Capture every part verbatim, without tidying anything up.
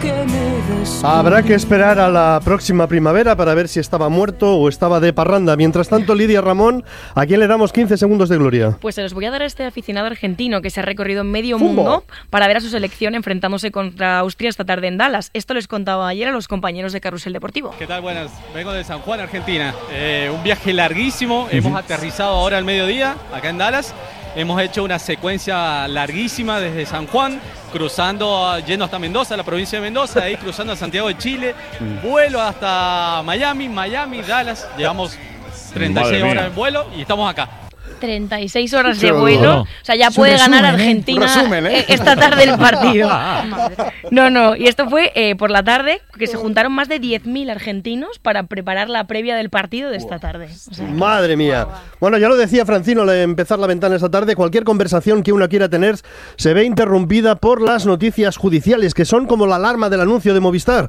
Habrá que esperar a la próxima primavera para ver si estaba muerto o estaba de parranda. Mientras tanto, Lidia Ramón, ¿a quién le damos quince segundos de gloria? Pues se los voy a dar a este aficionado argentino que se ha recorrido medio ¡Fumbo! mundo para ver a su selección enfrentándose contra Austria esta tarde en Dallas. Esto les contaba ayer a los compañeros de Carrusel Deportivo. ¿Qué tal? Buenas. Vengo de San Juan, Argentina. Eh, un viaje larguísimo. Hemos aterrizado ahora al mediodía, acá en Dallas. Hemos hecho una secuencia larguísima desde San Juan, cruzando, yendo hasta Mendoza, la provincia de Mendoza, ahí cruzando a Santiago de Chile, vuelo hasta Miami, Miami, Dallas. Llevamos treinta y seis horas en vuelo y estamos acá. treinta y seis horas de vuelo, o sea, ya puede resumen, ganar ¿eh? Argentina Resumen, ¿eh? esta tarde el partido. No, no, y esto fue eh, por la tarde, que se juntaron más de diez mil argentinos para preparar la previa del partido de esta tarde. O sea, Madre mía. Bueno, ya lo decía Francino al empezar la ventana esta tarde, cualquier conversación que uno quiera tener se ve interrumpida por las noticias judiciales, que son como la alarma del anuncio de Movistar.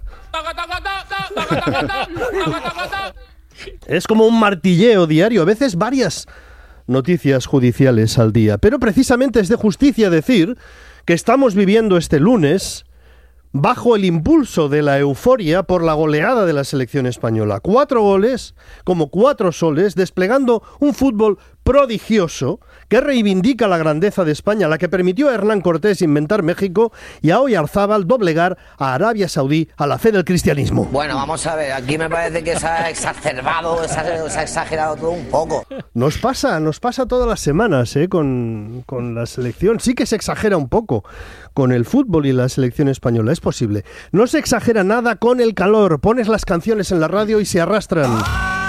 Es como un martilleo diario, a veces varias noticias judiciales al día. Pero precisamente es de justicia decir que estamos viviendo este lunes bajo el impulso de la euforia por la goleada de la selección española. Cuatro goles, como cuatro soles, desplegando un fútbol prodigioso que reivindica la grandeza de España, la que permitió a Hernán Cortés inventar México y a Oyarzábal doblegar a Arabia Saudí a la fe del cristianismo. Bueno, vamos a ver, aquí me parece que se ha exacerbado, se ha, se ha exagerado todo un poco. Nos pasa, nos pasa todas las semanas, ¿eh? con, con la selección. Sí que se exagera un poco con el fútbol y la selección española, es posible. No se exagera nada con el calor. Pones las canciones en la radio y se arrastran.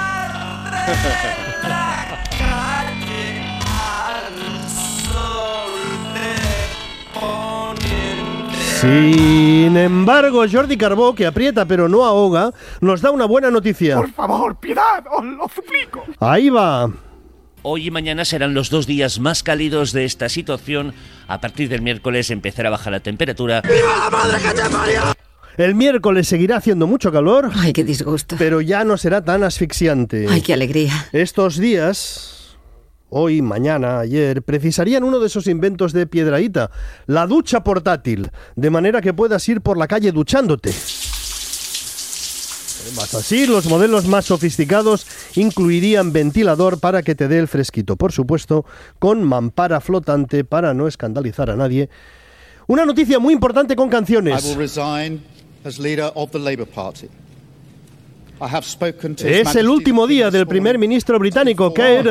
Sin embargo, Jordi Carbó, que aprieta pero no ahoga, nos da una buena noticia. Por favor, piedad, os lo suplico. Ahí va. Hoy y mañana serán los dos días más cálidos de esta situación. A partir del miércoles empezará a bajar la temperatura. ¡Viva la madre que te parió! El miércoles seguirá haciendo mucho calor. Ay, qué disgusto. Pero ya no será tan asfixiante. Ay, qué alegría. Estos días, hoy, mañana, ayer, precisarían uno de esos inventos de Piedrahita, la ducha portátil, de manera que puedas ir por la calle duchándote. Más así, los modelos más sofisticados incluirían ventilador para que te dé el fresquito, por supuesto, con mampara flotante para no escandalizar a nadie. Una noticia muy importante con canciones. Es el último día del primer ministro británico, Keir